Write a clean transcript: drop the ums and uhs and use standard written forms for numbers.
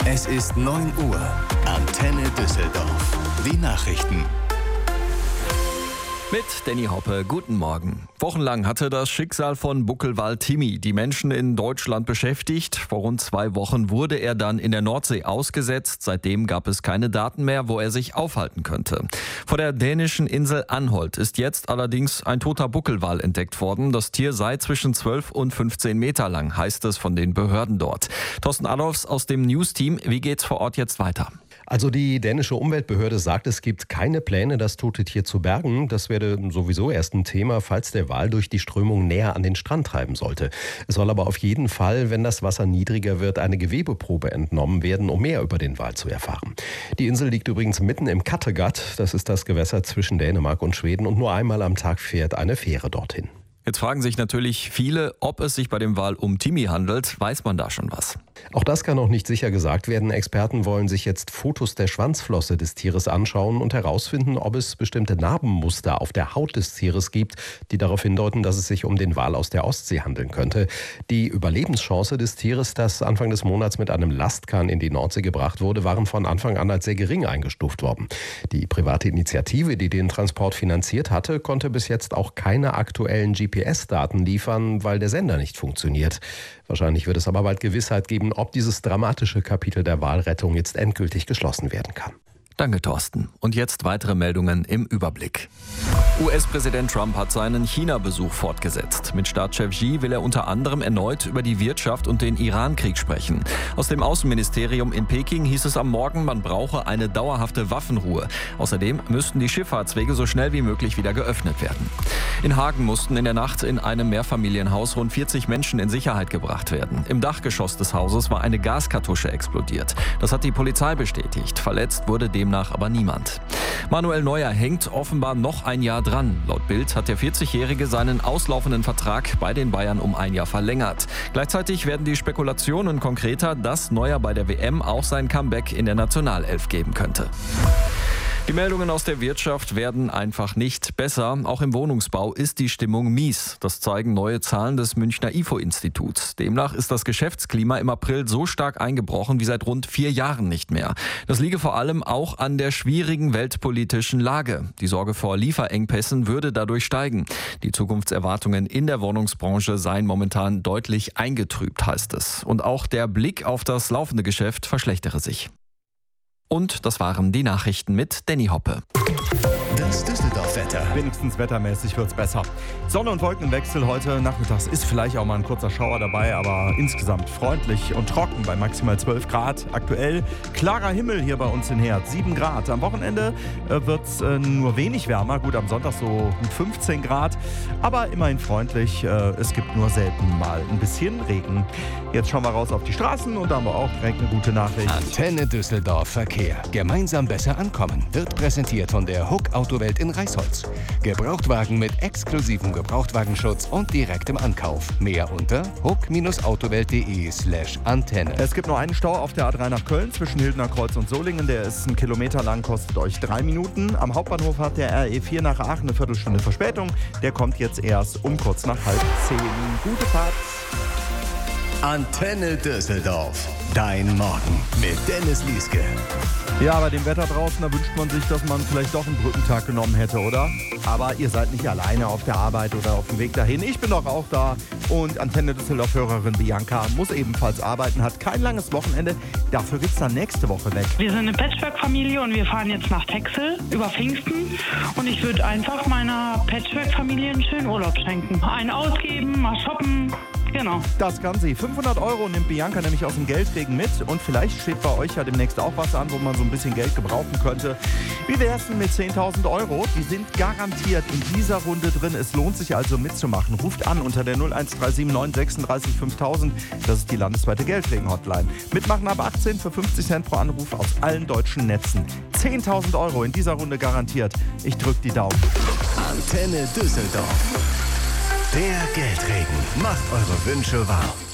Es ist 9 Uhr. Antenne Düsseldorf. Die Nachrichten. Mit Danny Hoppe, guten Morgen. Wochenlang hatte das Schicksal von Buckelwal Timmy die Menschen in Deutschland beschäftigt. Vor rund 2 Wochen wurde er dann in der Nordsee ausgesetzt. Seitdem gab es keine Daten mehr, wo er sich aufhalten könnte. Vor der dänischen Insel Anholt ist jetzt allerdings ein toter Buckelwal entdeckt worden. Das Tier sei zwischen 12 und 15 Meter lang, heißt es von den Behörden dort. Thorsten Adolfs aus dem News-Team, wie geht's vor Ort jetzt weiter? Also die dänische Umweltbehörde sagt, es gibt keine Pläne, das tote Tier zu bergen. Das werde sowieso erst ein Thema, falls der Wal durch die Strömung näher an den Strand treiben sollte. Es soll aber auf jeden Fall, wenn das Wasser niedriger wird, eine Gewebeprobe entnommen werden, um mehr über den Wal zu erfahren. Die Insel liegt übrigens mitten im Kattegat. Das ist das Gewässer zwischen Dänemark und Schweden. Und nur einmal am Tag fährt eine Fähre dorthin. Jetzt fragen sich natürlich viele, ob es sich bei dem Wal um Timmy handelt. Weiß man da schon was? Auch das kann noch nicht sicher gesagt werden. Experten wollen sich jetzt Fotos der Schwanzflosse des Tieres anschauen und herausfinden, ob es bestimmte Narbenmuster auf der Haut des Tieres gibt, die darauf hindeuten, dass es sich um den Wal aus der Ostsee handeln könnte. Die Überlebenschance des Tieres, das Anfang des Monats mit einem Lastkahn in die Nordsee gebracht wurde, waren von Anfang an als sehr gering eingestuft worden. Die private Initiative, die den Transport finanziert hatte, konnte bis jetzt auch keine aktuellen GPS-Daten liefern, weil der Sender nicht funktioniert. Wahrscheinlich wird es aber bald Gewissheit geben, ob dieses dramatische Kapitel der Walrettung jetzt endgültig geschlossen werden kann. Danke, Thorsten. Und jetzt weitere Meldungen im Überblick. US-Präsident Trump hat seinen China-Besuch fortgesetzt. Mit Staatschef Xi will er unter anderem erneut über die Wirtschaft und den Iran-Krieg sprechen. Aus dem Außenministerium in Peking hieß es am Morgen, man brauche eine dauerhafte Waffenruhe. Außerdem müssten die Schifffahrtswege so schnell wie möglich wieder geöffnet werden. In Hagen mussten in der Nacht in einem Mehrfamilienhaus rund 40 Menschen in Sicherheit gebracht werden. Im Dachgeschoss des Hauses war eine Gaskartusche explodiert. Das hat die Polizei bestätigt. Verletzt wurde demnach aber niemand. Manuel Neuer hängt offenbar noch ein Jahr dran. Laut Bild hat der 40-Jährige seinen auslaufenden Vertrag bei den Bayern um ein Jahr verlängert. Gleichzeitig werden die Spekulationen konkreter, dass Neuer bei der WM auch sein Comeback in der Nationalelf geben könnte. Die Meldungen aus der Wirtschaft werden einfach nicht besser. Auch im Wohnungsbau ist die Stimmung mies. Das zeigen neue Zahlen des Münchner IFO-Instituts. Demnach ist das Geschäftsklima im April so stark eingebrochen wie seit rund 4 Jahren nicht mehr. Das liege vor allem auch an der schwierigen weltpolitischen Lage. Die Sorge vor Lieferengpässen würde dadurch steigen. Die Zukunftserwartungen in der Wohnungsbranche seien momentan deutlich eingetrübt, heißt es. Und auch der Blick auf das laufende Geschäft verschlechtere sich. Und das waren die Nachrichten mit Danny Hoppe. Das Düsseldorf-Wetter. Wenigstens wettermäßig wird's besser. Sonne- und Wolkenwechsel heute nachmittags. Ist vielleicht auch mal ein kurzer Schauer dabei, aber insgesamt freundlich und trocken bei maximal 12 Grad. Aktuell klarer Himmel hier bei uns in Herz, 7 Grad. Am Wochenende wird's nur wenig wärmer. Gut, am Sonntag so gut 15 Grad. Aber immerhin freundlich. Es gibt nur selten mal ein bisschen Regen. Jetzt schauen wir raus auf die Straßen und da haben wir auch direkt eine gute Nachricht. Antenne Düsseldorf Verkehr. Gemeinsam besser ankommen. Wird präsentiert von der Huck Autowelt in Reisholz. Gebrauchtwagen mit exklusivem Gebrauchtwagenschutz und direktem Ankauf. Mehr unter huck-autowelt.de/Antenne. Es gibt nur einen Stau auf der A3 nach Köln zwischen Hildener Kreuz und Solingen. Der ist 1 Kilometer lang, kostet euch 3 Minuten. Am Hauptbahnhof hat der RE4 nach Aachen eine Viertelstunde Verspätung. Der kommt jetzt erst um kurz nach 9:30. Gute Fahrt. Antenne Düsseldorf. Dein Morgen mit Dennis Lieske. Ja, bei dem Wetter draußen, da wünscht man sich, dass man vielleicht doch einen Brückentag genommen hätte, oder? Aber ihr seid nicht alleine auf der Arbeit oder auf dem Weg dahin. Ich bin doch auch da und Antenne Düsseldorf-Hörerin Bianca muss ebenfalls arbeiten, hat kein langes Wochenende. Dafür geht's dann nächste Woche weg. Wir sind eine Patchwork-Familie und wir fahren jetzt nach Texel über Pfingsten. Und ich würde einfach meiner Patchwork-Familie einen schönen Urlaub schenken. Einen ausgeben, mal shoppen. Genau. Das kann sie. 500 € nimmt Bianca nämlich aus dem Geldregen mit. Und vielleicht steht bei euch ja demnächst auch was an, wo man so ein bisschen Geld gebrauchen könnte. Wie wär's denn mit 10.000 €? Die sind garantiert in dieser Runde drin. Es lohnt sich also mitzumachen. Ruft an unter der 0137 936 5000. Das ist die landesweite Geldregen-Hotline. Mitmachen ab 18 für 50 Cent pro Anruf aus allen deutschen Netzen. 10.000 € in dieser Runde garantiert. Ich drück die Daumen. Antenne Düsseldorf. Der Geldregen macht eure Wünsche wahr.